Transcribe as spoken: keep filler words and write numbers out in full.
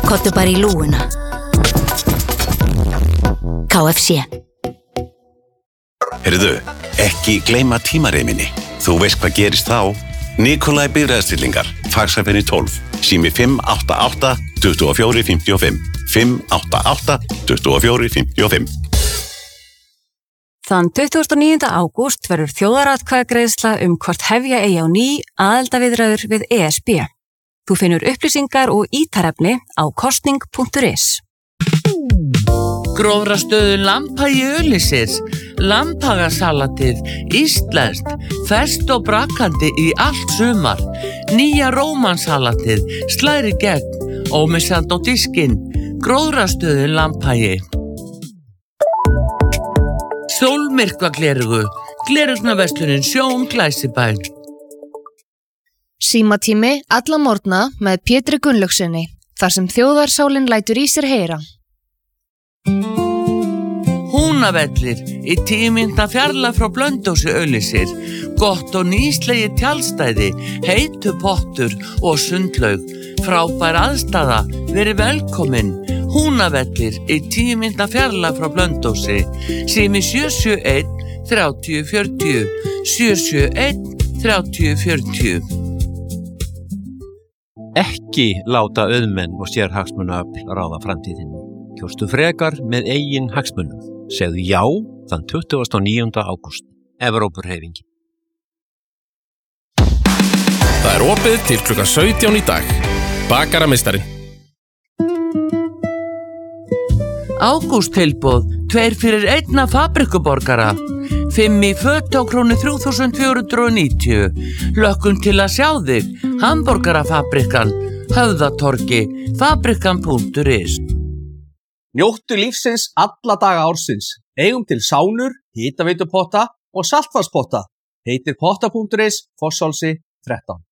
Komdu bara í lúguna. K F C. Heyrðu, ekki gleyma tímareiminni. Þú veist hvað gerist þá. Nikolai bifreiðastillingar, Faxafeni tólf, sími fimm átta átta, tuttugu og fjögur, fimmtíu og fimm, fimm átta átta, tuttugu og fjögur, fimmtíu og fimm. Þann tuttugasta og níunda ágúst verður þjóðaratkvæðagreiðsla um hvort hefja eigi á ný aðildarviðræður við E S B. Þú finnur upplýsingar og ítarefni á kosning punktur is. Grófrastöðu Lambhagi Öllisir, Lambhagasalatið, íslenskt, ferskt og brakandi í allt sumar, nýja rómansalatið, slæri gegn, ómissandi á diskinn, Grófrastöðu Lambhagi. Sólmyrkva glerugu, glerugnaverslunin Sjón Glæsibæ. Símatími alla morgna með Pétri Gunnlaugsssyni, þar sem þjóðarsálin lætur í sér heyra. Húnavellir í tíu mínútna fjarlægð frá Blönduósi Öllisir, gott og nýslegi tjaldstæði, heitu pottur og sundlaug, frábær aðstaða, verið velkomin. Húnavellir í tíu mínútna fjarlægð frá Blönduósi, sími sjö sjö einn, þrjátíu fjörutíu, sjö sjö einn, þrjátíu fjörutíu. Ekki láta auðmenn og sérhagsmunaöfl ráða framtíðinni. Kjóstu frekar með eigin hagsmunum. Segðu já þann tuttugasta og níunda ágúst. Evrópuhreyfingin. Það er opið til klukkan sautján í dag. Bakarameistarinn. Ágústtilboð, tveir fyrir einna fabrikuborgara. Fimm í föt á krónu þrjú þúsund fjögur hundruð níutíu. Lökkum til að sjá þig. Hamborgarafabrikan, Höfðatorgi, fabrikan punktur is. Njóttu lífsins alla daga ársins. Eigum til sánur, hitaveitupotta og saltvatnspotta. Heitir potta punktur is, Fossálsi þrettán.